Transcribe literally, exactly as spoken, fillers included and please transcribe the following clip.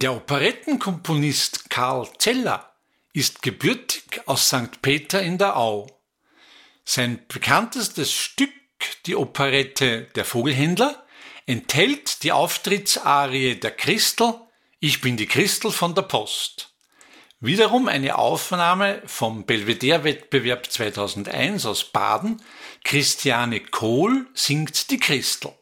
Der Operettenkomponist Karl Zeller ist gebürtig aus Sankt Peter in der Au. Sein bekanntestes Stück, die Operette Der Vogelhändler, enthält die Auftrittsarie der Christel, Ich bin die Christel von der Post. Wiederum eine Aufnahme vom Belvedere-Wettbewerb zweitausendeins aus Baden, Christiane Kohl singt die Christel.